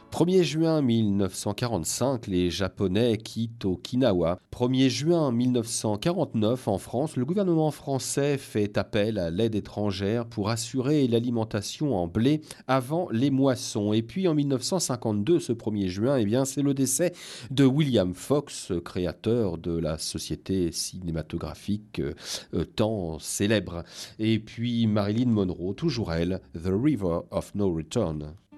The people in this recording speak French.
1er juin 1945, les Japonais quittent Okinawa. 1er juin 1949, en France, le gouvernement français fait appel à l'aide étrangère pour assurer l'alimentation en blé avant les moissons. Et puis en 1952, ce 1er juin, c'est le décès de William Fox, créateur de la société cinématographique tant célèbre. Et puis Marilyn Monroe, toujours elle, The River of No Return.